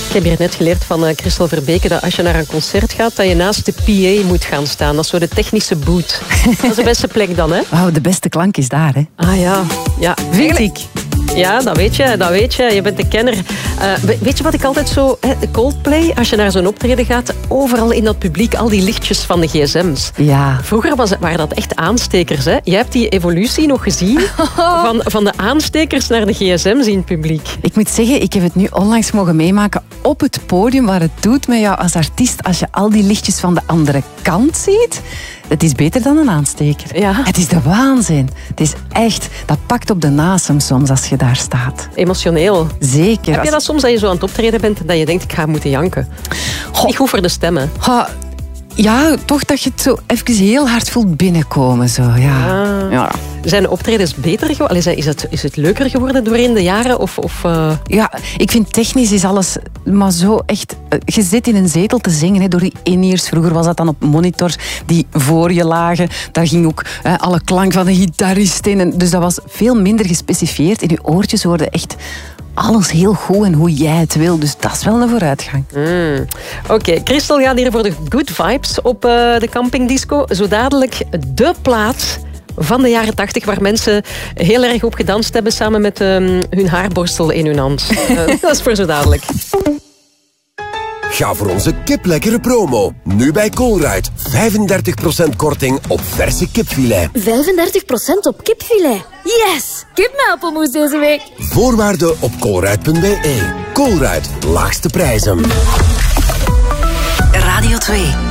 Ik heb hier net geleerd van Christel Verbeke dat als je naar een concert gaat, dat je naast de PA moet gaan staan. Dat is zo de technische boot. Dat is de beste plek dan, hè? Wauw, de beste klank is daar, hè? Ah ja. Vind ik. Ja, dat weet je. Je bent de kenner. Weet je wat ik altijd zo... Coldplay, als je naar zo'n optreden gaat, overal in dat publiek, al die lichtjes van de gsm's. Ja. Vroeger waren dat echt aanstekers, hè? Jij hebt die evolutie nog gezien van de aanstekers naar de gsm's in het publiek. Ik moet zeggen, ik heb het nu onlangs mogen meemaken op het podium, waar het doet met jou als artiest als je al die lichtjes van de andere kant ziet. Het is beter dan een aansteker. Ja. Het is de waanzin. Het is echt, dat pakt op de nasem soms als je daar staat. Emotioneel. Zeker. Heb je dat soms dat je zo aan het optreden bent en dat je denkt, ik ga moeten janken? Niet goed voor de stemmen. Ja, toch dat je het zo even heel hard voelt binnenkomen. Zo. Ja. Zijn de optredens beter geworden? Is het leuker geworden doorheen de jaren? Ja, ik vind technisch is alles maar zo echt... Je zit in een zetel te zingen, hè, door die in-ears. Vroeger was dat dan op monitors die voor je lagen. Daar ging ook alle klank van de gitarist in. En dus dat was veel minder gespecifieerd. In je oortjes hoorde echt alles heel goed en hoe jij het wil. Dus dat is wel een vooruitgang. Oké, Christel gaat hier voor de good vibes op de campingdisco. Zo dadelijk de plaats van de jaren 80, waar mensen heel erg op gedanst hebben samen met hun haarborstel in hun hand. Dat is voor zo dadelijk. Ga voor onze kiplekkere promo. Nu bij Colruyt. 35% korting op verse kipfilet. 35% op kipfilet. Yes! Kipmelpelmoes deze week. Voorwaarden op colruyt.be. Colruyt. Laagste prijzen. Radio 2.